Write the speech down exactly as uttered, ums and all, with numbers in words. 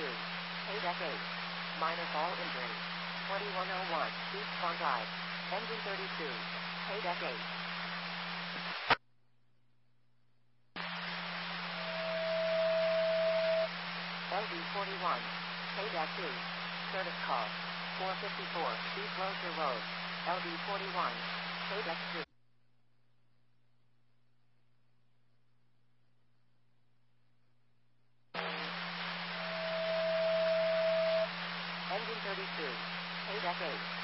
thirty-two. Paydeck eight. Minor fall injury. twenty-one oh one. Eastbound Drive. Engine thirty-two. Paydeck eight. L V forty-one. Paydeck two. Service call. four fifty-four. East Roser Road. L V forty-one. Paydeck two. Engine thirty-two. Paydeck eight.